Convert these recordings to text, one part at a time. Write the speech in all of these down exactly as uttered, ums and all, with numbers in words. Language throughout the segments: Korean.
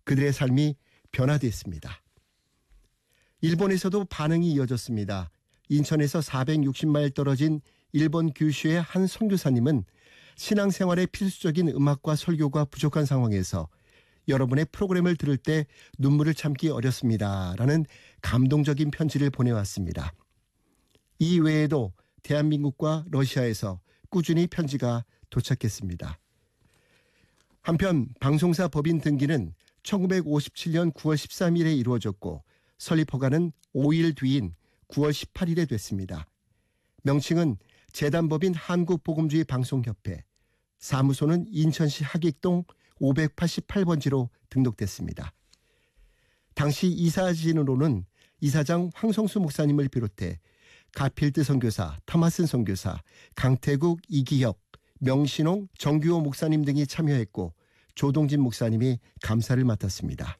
그들의 삶이 변화됐습니다. 일본에서도 반응이 이어졌습니다. 인천에서 사백육십 마일 떨어진 일본 규슈의 한 선교사님은 신앙생활에 필수적인 음악과 설교가 부족한 상황에서 여러분의 프로그램을 들을 때 눈물을 참기 어렵습니다. 라는 감동적인 편지를 보내왔습니다. 이 외에도 대한민국과 러시아에서 꾸준히 편지가 도착했습니다. 한편 방송사 법인 등기는 천구백오십칠년 구월 십삼일에 이루어졌고 설립 허가는 오 일 뒤인 구월 십팔일에 됐습니다. 명칭은 재단법인 한국복음주의 방송협회, 사무소는 인천시 하객동 오백팔십팔번지로 등록됐습니다. 당시 이사진으로는 이사장 황성수 목사님을 비롯해 가필드 선교사, 타마슨 선교사, 강태국, 이기혁, 명신홍, 정규호 목사님 등이 참여했고 조동진 목사님이 감사를 맡았습니다.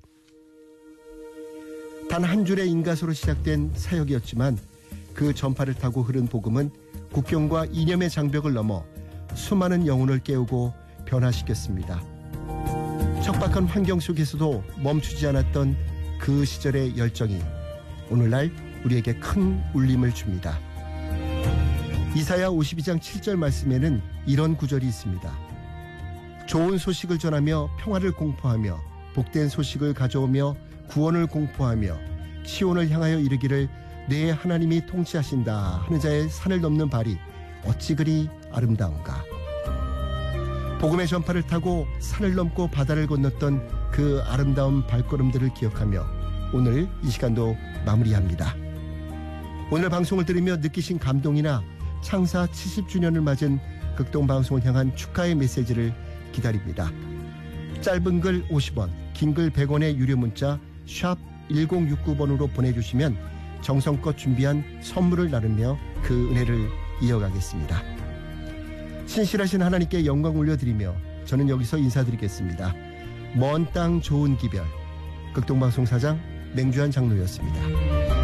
단 한 줄의 인가소로 시작된 사역이었지만 그 전파를 타고 흐른 복음은 국경과 이념의 장벽을 넘어 수많은 영혼을 깨우고 변화시켰습니다. 척박한 환경 속에서도 멈추지 않았던 그 시절의 열정이 오늘날 우리에게 큰 울림을 줍니다. 이사야 오십이장 칠절 말씀에는 이런 구절이 있습니다. 좋은 소식을 전하며 평화를 공포하며 복된 소식을 가져오며 구원을 공포하며 시온을 향하여 이르기를 내 하나님이 통치하신다 하는 자의 산을 넘는 발이 어찌 그리 아름다운가. 복음의 전파를 타고 산을 넘고 바다를 건넜던 그 아름다운 발걸음들을 기억하며 오늘 이 시간도 마무리합니다. 오늘 방송을 들으며 느끼신 감동이나 창사 칠십주년을 맞은 극동방송을 향한 축하의 메시지를 기다립니다. 짧은 글 오십원, 긴 글 백원의 유료 문자 샵 일공육구번으로 보내주시면 정성껏 준비한 선물을 나누며 그 은혜를 이어가겠습니다. 신실하신 하나님께 영광 올려드리며 저는 여기서 인사드리겠습니다. 먼 땅 좋은 기별, 극동방송 사장 맹주한 장로였습니다.